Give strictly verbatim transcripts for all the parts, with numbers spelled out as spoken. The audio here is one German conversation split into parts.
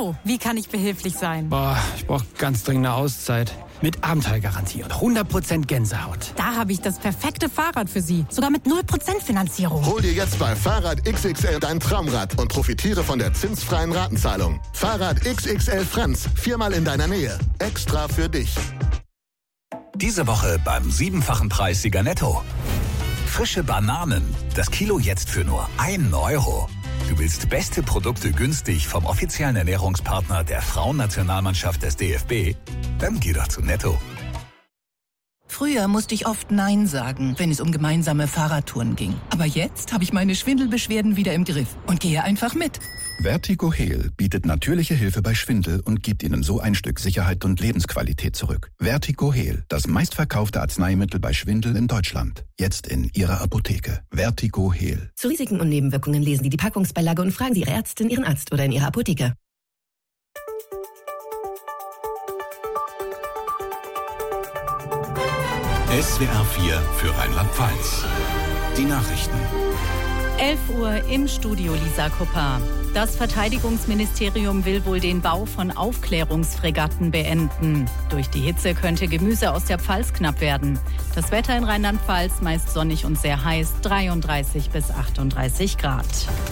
Hallo, wie kann ich behilflich sein? Boah, ich brauche ganz dringend eine Auszeit. Mit Abenteuergarantie und hundert Prozent Gänsehaut. Da habe ich das perfekte Fahrrad für Sie. Sogar mit null Prozent Finanzierung. Hol dir jetzt bei Fahrrad X X L dein Traumrad und profitiere von der zinsfreien Ratenzahlung. Fahrrad X X L Franz, viermal in deiner Nähe. Extra für dich. Diese Woche beim siebenfachen Preissieger Netto. Frische Bananen. Das Kilo jetzt für nur einen Euro. Du willst beste Produkte günstig vom offiziellen Ernährungspartner der Frauennationalmannschaft des D F B? Dann geh doch zu Netto. Früher musste ich oft Nein sagen, wenn es um gemeinsame Fahrradtouren ging. Aber jetzt habe ich meine Schwindelbeschwerden wieder im Griff und gehe einfach mit. Vertigo Heal bietet natürliche Hilfe bei Schwindel und gibt Ihnen so ein Stück Sicherheit und Lebensqualität zurück. Vertigo Heal, das meistverkaufte Arzneimittel bei Schwindel in Deutschland. Jetzt in Ihrer Apotheke. Vertigo Heal. Zu Risiken und Nebenwirkungen lesen Sie die Packungsbeilage und fragen Sie Ihre Ärztin, Ihren Arzt oder in Ihrer Apotheke. S W R vier für Rheinland-Pfalz. Die Nachrichten. elf Uhr im Studio Lisa Kupper. Das Verteidigungsministerium will wohl den Bau von Aufklärungsfregatten beenden. Durch die Hitze könnte Gemüse aus der Pfalz knapp werden. Das Wetter in Rheinland-Pfalz meist sonnig und sehr heiß, dreiunddreißig bis achtunddreißig Grad.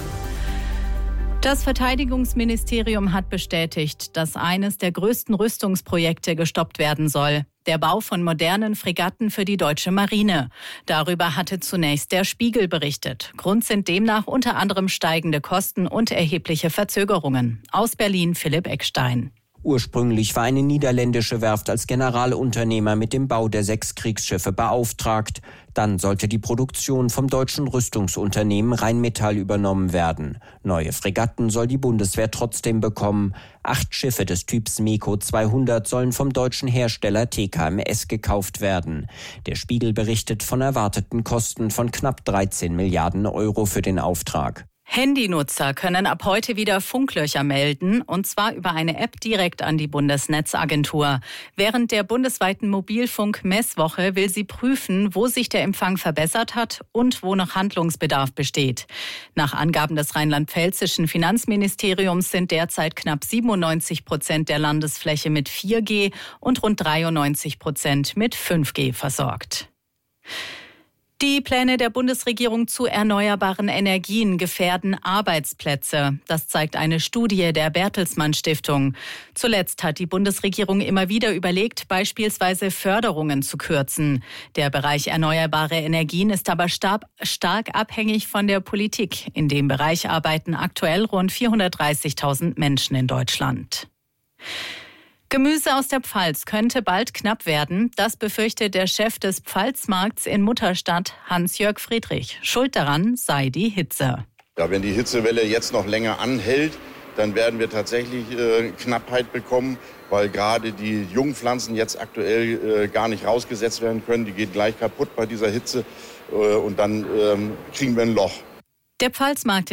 Das Verteidigungsministerium hat bestätigt, dass eines der größten Rüstungsprojekte gestoppt werden soll. Der Bau von modernen Fregatten für die deutsche Marine. Darüber hatte zunächst der Spiegel berichtet. Grund sind demnach unter anderem steigende Kosten und erhebliche Verzögerungen. Aus Berlin Philipp Eckstein. Ursprünglich war eine niederländische Werft als Generalunternehmer mit dem Bau der sechs Kriegsschiffe beauftragt. Dann sollte die Produktion vom deutschen Rüstungsunternehmen Rheinmetall übernommen werden. Neue Fregatten soll die Bundeswehr trotzdem bekommen. Acht Schiffe des Typs MEKO zweihundert sollen vom deutschen Hersteller T K M S gekauft werden. Der Spiegel berichtet von erwarteten Kosten von knapp dreizehn Milliarden Euro für den Auftrag. Handynutzer können ab heute wieder Funklöcher melden, und zwar über eine App direkt an die Bundesnetzagentur. Während der bundesweiten Mobilfunk-Messwoche will sie prüfen, wo sich der Empfang verbessert hat und wo noch Handlungsbedarf besteht. Nach Angaben des rheinland-pfälzischen Finanzministeriums sind derzeit knapp siebenundneunzig Prozent der Landesfläche mit vier G und rund dreiundneunzig Prozent mit fünf G versorgt. Die Pläne der Bundesregierung zu erneuerbaren Energien gefährden Arbeitsplätze. Das zeigt eine Studie der Bertelsmann Stiftung. Zuletzt hat die Bundesregierung immer wieder überlegt, beispielsweise Förderungen zu kürzen. Der Bereich erneuerbare Energien ist aber stark, stark abhängig von der Politik. In dem Bereich arbeiten aktuell rund vierhundertdreißigtausend Menschen in Deutschland. Gemüse aus der Pfalz könnte bald knapp werden. Das befürchtet der Chef des Pfalzmarkts in Mutterstadt, Hans-Jörg Friedrich. Schuld daran sei die Hitze. Ja, wenn die Hitzewelle jetzt noch länger anhält, dann werden wir tatsächlich äh, Knappheit bekommen, weil gerade die Jungpflanzen jetzt aktuell äh, gar nicht rausgesetzt werden können. Die gehen gleich kaputt bei dieser Hitze äh, und dann äh, kriegen wir ein Loch. Der Pfalzmarkt